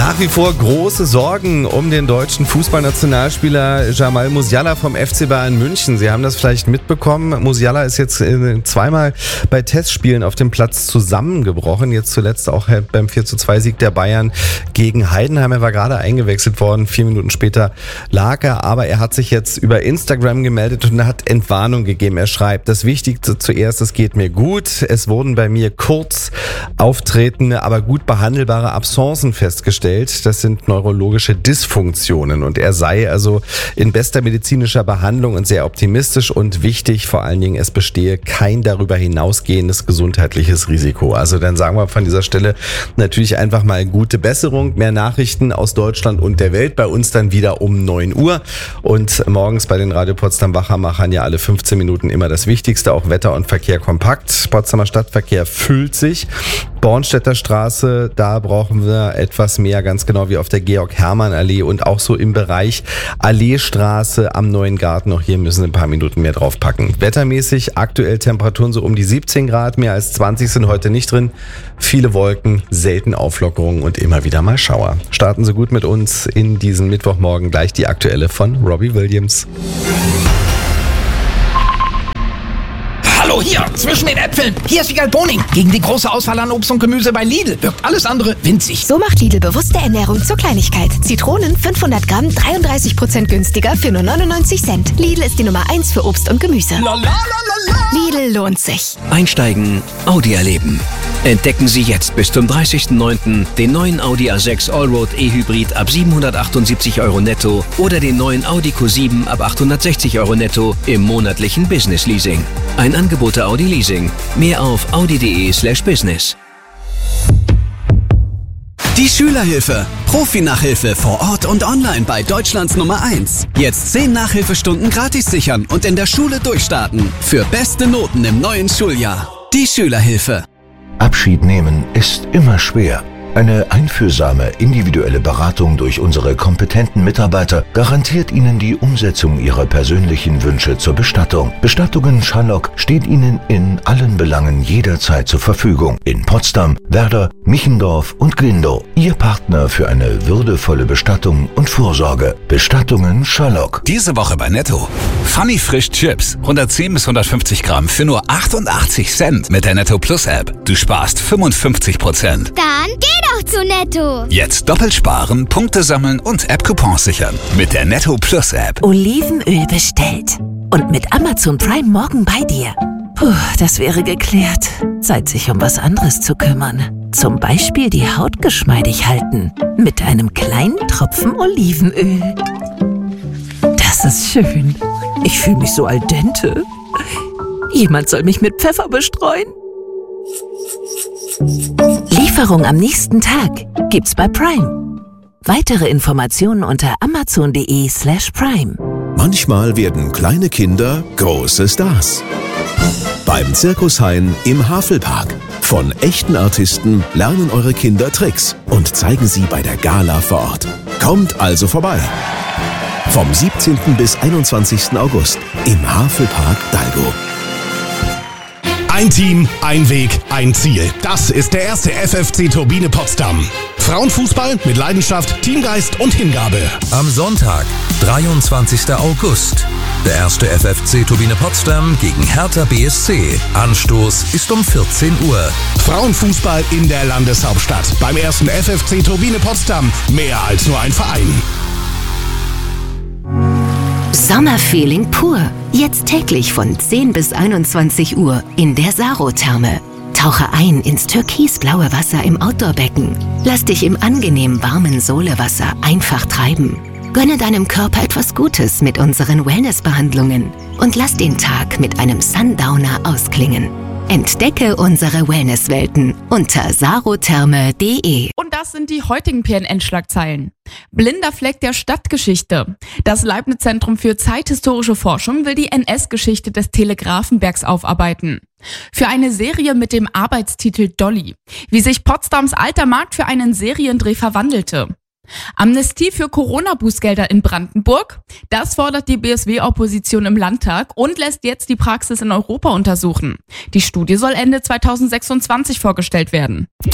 Nach wie vor große Sorgen um den deutschen Fußballnationalspieler Jamal Musiala vom FC Bayern München. Sie haben das vielleicht mitbekommen. Musiala ist jetzt zweimal bei Testspielen auf dem Platz zusammengebrochen. Jetzt zuletzt auch beim 4:2-Sieg der Bayern gegen Heidenheim. Er war gerade eingewechselt worden. 4 Minuten später lag er. Aber er hat sich jetzt über Instagram gemeldet und hat Entwarnung gegeben. Er schreibt: Das Wichtigste zuerst, es geht mir gut. Es wurden bei mir kurz auftretende, aber gut behandelbare Absenzen festgestellt. Das sind neurologische Dysfunktionen und er sei also in bester medizinischer Behandlung und sehr optimistisch und wichtig, vor allen Dingen, es bestehe kein darüber hinausgehendes gesundheitliches Risiko. Also dann sagen wir von dieser Stelle natürlich einfach mal gute Besserung, mehr Nachrichten aus Deutschland und der Welt, bei uns dann wieder um 9 Uhr und morgens bei den Radio Potsdam Wachmachern ja alle 15 Minuten immer das Wichtigste, auch Wetter und Verkehr kompakt. Potsdamer Stadtverkehr füllt sich. Bornstedter Straße, da brauchen wir etwas mehr, ganz genau wie auf der Georg-Hermann-Allee und auch so im Bereich Alleestraße am Neuen Garten. Auch hier müssen wir ein paar Minuten mehr draufpacken. Wettermäßig aktuell Temperaturen so um die 17 Grad, mehr als 20 sind heute nicht drin. Viele Wolken, selten Auflockerungen und immer wieder mal Schauer. Starten Sie gut mit uns in diesen Mittwochmorgen, gleich die aktuelle von Robbie Williams. Hallo, hier, zwischen den Äpfeln. Hier ist Wiegald Boning. Gegen die große Auswahl an Obst und Gemüse bei Lidl wirkt alles andere winzig. So macht Lidl bewusste Ernährung zur Kleinigkeit. Zitronen 500 Gramm, 33% günstiger für nur 99 Cent. Lidl ist die Nummer 1 für Obst und Gemüse. Lidl lohnt sich. Einsteigen, Audi erleben. Entdecken Sie jetzt bis zum 30.09. den neuen Audi A6 Allroad E-Hybrid ab 778 € netto oder den neuen Audi Q7 ab 860 € netto im monatlichen Business Leasing. Ein Angebot der Audi Leasing. Mehr auf audi.de/business. Die Schülerhilfe. Profi-Nachhilfe vor Ort und online bei Deutschlands Nummer 1. Jetzt 10 Nachhilfestunden gratis sichern und in der Schule durchstarten. Für beste Noten im neuen Schuljahr. Die Schülerhilfe. Abschied nehmen ist immer schwer. Eine einfühlsame, individuelle Beratung durch unsere kompetenten Mitarbeiter garantiert Ihnen die Umsetzung Ihrer persönlichen Wünsche zur Bestattung. Bestattungen Schallock steht Ihnen in allen Belangen jederzeit zur Verfügung. In Potsdam, Werder, Michendorf und Glindow. Ihr Partner für eine würdevolle Bestattung und Vorsorge. Bestattungen Schallock. Diese Woche bei Netto. Funny Frisch Chips. 110 bis 150 Gramm für nur 88 Cent mit der Netto Plus App. Du sparst 55%. Dann geh doch zu Netto. Jetzt doppelt sparen, Punkte sammeln und App-Coupons sichern. Mit der Netto Plus App. Olivenöl bestellt. Und mit Amazon Prime morgen bei dir. Puh, das wäre geklärt. Zeit, sich um was anderes zu kümmern. Zum Beispiel die Haut geschmeidig halten. Mit einem kleinen Tropfen Olivenöl. Das ist schön. Ich fühle mich so al dente. Jemand soll mich mit Pfeffer bestreuen. Lieferung am nächsten Tag gibt's bei Prime. Weitere Informationen unter amazon.de/prime. Manchmal werden kleine Kinder große Stars. Beim Zirkushain im Havelpark. Von echten Artisten lernen eure Kinder Tricks und zeigen sie bei der Gala vor Ort. Kommt also vorbei. Vom 17. bis 21. August im Havelpark Dalgo. Ein Team, ein Weg, ein Ziel. Das ist der erste FFC Turbine Potsdam. Frauenfußball mit Leidenschaft, Teamgeist und Hingabe. Am Sonntag, 23. August. Der erste FFC Turbine Potsdam gegen Hertha BSC. Anstoß ist um 14 Uhr. Frauenfußball in der Landeshauptstadt. Beim ersten FFC Turbine Potsdam. Mehr als nur ein Verein. Sommerfeeling pur. Jetzt täglich von 10 bis 21 Uhr in der Saro-Therme. Tauche ein ins türkisblaue Wasser im Outdoor-Becken. Lass dich im angenehm warmen Solewasser einfach treiben. Gönne deinem Körper etwas Gutes mit unseren Wellnessbehandlungen und lass den Tag mit einem Sundowner ausklingen. Entdecke unsere Wellnesswelten unter sarotherme.de. Und das sind die heutigen PNN-Schlagzeilen. Blinder Fleck der Stadtgeschichte. Das Leibniz-Zentrum für zeithistorische Forschung will die NS-Geschichte des Telegrafenbergs aufarbeiten. Für eine Serie mit dem Arbeitstitel Dolly. Wie sich Potsdams alter Markt für einen Seriendreh verwandelte. Amnestie für Corona-Bußgelder in Brandenburg. Das fordert die BSW-Opposition im Landtag und lässt jetzt die Praxis in Europa untersuchen. Die Studie soll Ende 2026 vorgestellt werden.